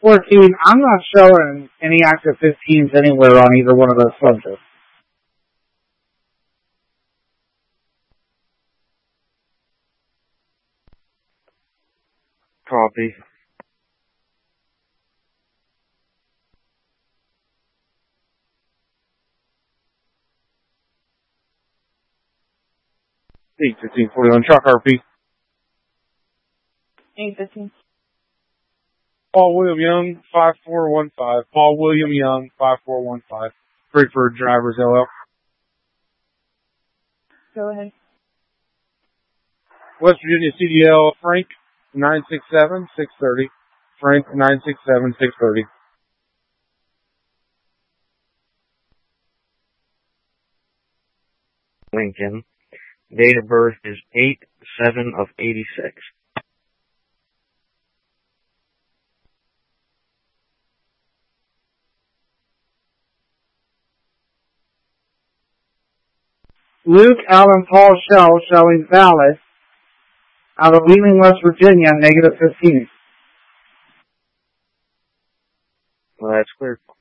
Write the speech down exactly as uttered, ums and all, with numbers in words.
fourteen, I'm not showing any active fifteens anywhere on either one of those subjects. Copy. eight fifteen forty-one, Chuck R P. eight fifteen. Paul William Young, five four one five. Paul William Young, five four one five. Preferred Drivers L L. Go ahead. West Virginia C D L, Frank, nine six seven six thirty. Frank, nine six seven six thirty. Lincoln. Date of birth is eight seven of eighty-six. Luke Allen Paul Shell showing valid out of Wheeling, West Virginia, negative fifteen. Well, that's clear.